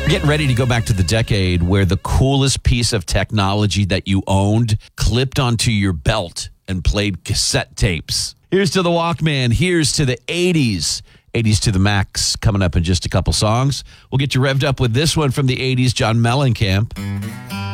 Getting ready to go back to the decade where the coolest piece of technology that you owned clipped onto your belt and played cassette tapes. Here's to the Walkman. Here's to the 80s. 80s to the max coming up in just a couple songs. We'll get you revved up with this one from the 80s, John Mellencamp.